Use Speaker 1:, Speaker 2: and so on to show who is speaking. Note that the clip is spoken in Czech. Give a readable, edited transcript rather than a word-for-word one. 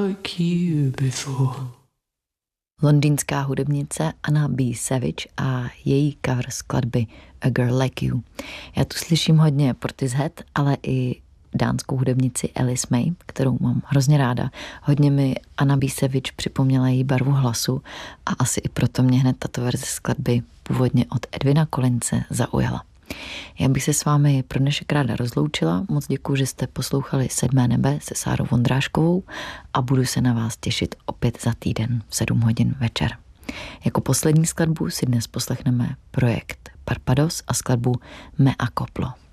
Speaker 1: like you before.
Speaker 2: Londýnská hudebnice Anna B. Savage a její cover skladby A Girl Like You. Já tu slyším hodně Portishead, ale i dánskou hudebnici Alice May, kterou mám hrozně ráda. Hodně mi Anna B. Savage připomněla její barvu hlasu a asi i proto mě hned tato verze skladby původně od Edwina Collinse zaujala. Já bych se s vámi pro dnešek ráda rozloučila. Moc děkuji, že jste poslouchali Sedmé nebe se Sárou Vondráškovou a budu se na vás těšit opět za týden v 7 hodin večer. Jako poslední skladbu si dnes poslechneme projekt Barbados a skladbu Mea Coplo.